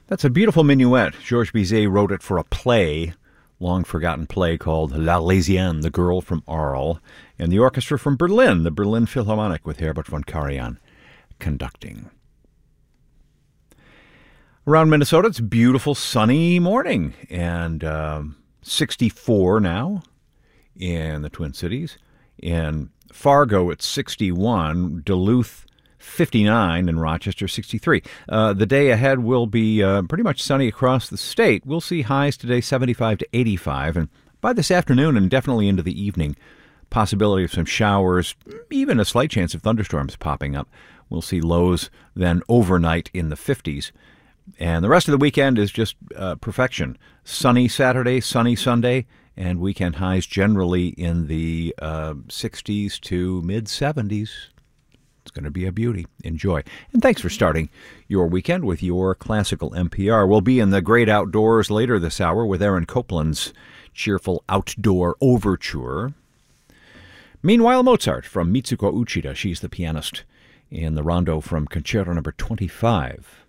That's a beautiful minuet. Georges Bizet wrote it for a play, long-forgotten play called L'Arlésienne, The Girl from Arles, and the orchestra from Berlin, the Berlin Philharmonic, with Herbert von Karajan conducting. Around Minnesota, it's a beautiful sunny morning, and 64 now in the Twin Cities. In Fargo, it's 61. Duluth, 59, and Rochester, 63. The day ahead will be pretty much sunny across the state. We'll see highs today 75 to 85, and by this afternoon and definitely into the evening, possibility of some showers, even a slight chance of thunderstorms popping up. We'll see lows then overnight in the 50s. And the rest of the weekend is just perfection. Sunny Saturday, sunny Sunday, and weekend highs generally in the 60s to mid-70s. It's going to be a beauty. Enjoy. And thanks for starting your weekend with your classical NPR. We'll be in the great outdoors later this hour with Aaron Copland's cheerful outdoor overture. Meanwhile, Mozart from Mitsuko Uchida. She's the pianist in the rondo from Concerto No. 25.